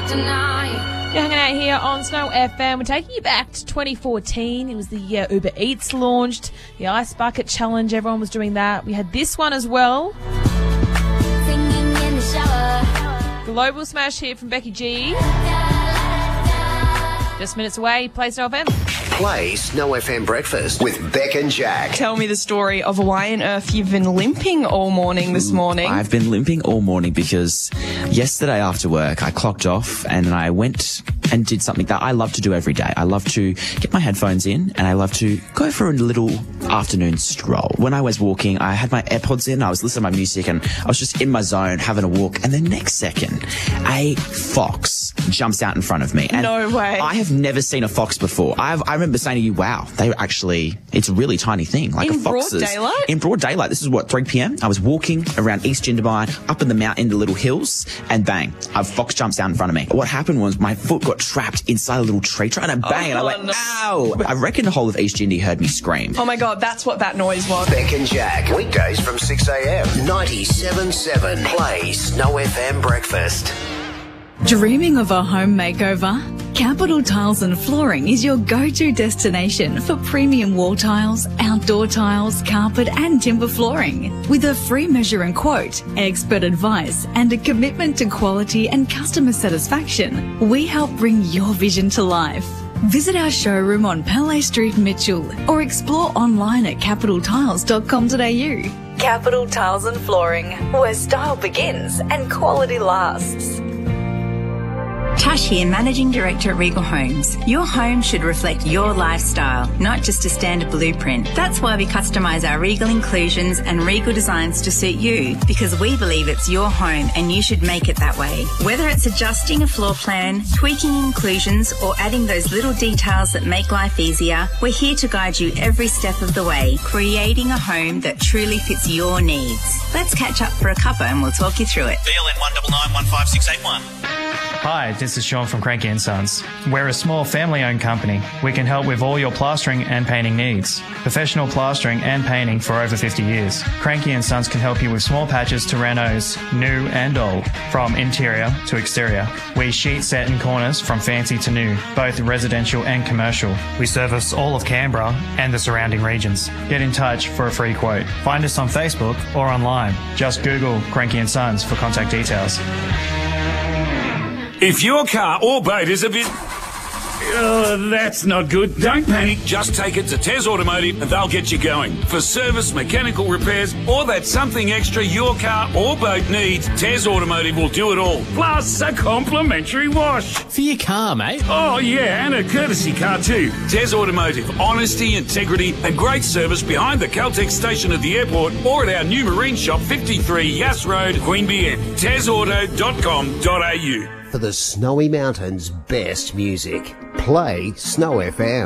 You're hanging out here on Snow FM. We're taking you back to 2014. It was the year Uber Eats launched, the Ice Bucket Challenge. Everyone was doing that. We had this one as well. Global smash hit from Becky G. Just minutes away, play Snow FM. Play Snow FM Breakfast with Beck and Jack. Tell me the story of why on earth you've been limping all morning this morning. I've been limping all morning because yesterday after work I clocked off and I went and did something that I love to do every day. I love to get my headphones in and I love to go for a little afternoon stroll. When I was walking, I had my AirPods in, I was listening to my music and I was just in my zone having a walk, and the next second a fox jumps out in front of me. And no way. I have never seen a fox before. I remember saying to you, wow, they were actually, it's a really tiny thing. Like in a fox broad daylight? In broad daylight. This is what, 3 p.m? I was walking around East Jindabyne, up in the mountain into little hills, and bang, a fox jumps out in front of me. What happened was my foot got trapped inside a little tree trunk and bang, and I went, ow! I reckon the whole of East Jindy heard me scream. Oh my God, that's what that noise was. Beck and Jack, weekdays from 6 a.m. 97.7. Play Snow FM Breakfast. Dreaming of a home makeover? Capital Tiles and Flooring is your go-to destination for premium wall tiles, outdoor tiles, carpet and timber flooring. With a free measure and quote, expert advice and a commitment to quality and customer satisfaction, we help bring your vision to life. Visit our showroom on Pele Street, Mitchell, or explore online at capitaltiles.com.au. Capital Tiles and Flooring, where style begins and quality lasts. Tash here, Managing Director at Regal Homes. Your home should reflect your lifestyle, not just a standard blueprint. That's why we customise our Regal inclusions and Regal designs to suit you, because we believe it's your home and you should make it that way. Whether it's adjusting a floor plan, tweaking inclusions, or adding those little details that make life easier, we're here to guide you every step of the way, creating a home that truly fits your needs. Let's catch up for a cuppa and we'll talk you through it. BLN 199 15681. Hi, this is Sean from Cranky & Sons. We're a small family-owned company. We can help with all your plastering and painting needs. Professional plastering and painting for over 50 years. Cranky & Sons can help you with small patches to renos, new and old, from interior to exterior. We sheet set in corners from fancy to new, both residential and commercial. We service all of Canberra and the surrounding regions. Get in touch for a free quote. Find us on Facebook or online. Just Google Cranky & Sons for contact details. If your car or boat is a bit... that's not good. Don't panic. Just take it to Tez Automotive and they'll get you going. For service, mechanical repairs, or that something extra your car or boat needs, Tez Automotive will do it all. Plus a complimentary wash. For your car, mate. Oh, yeah, and a courtesy car too. Tez Automotive. Honesty, integrity, and great service behind the Caltex station at the airport or at our new marine shop, 53 Yass Road, Queanbeyan. TezAuto.com.au. For the Snowy Mountains' best music, play Snow FM.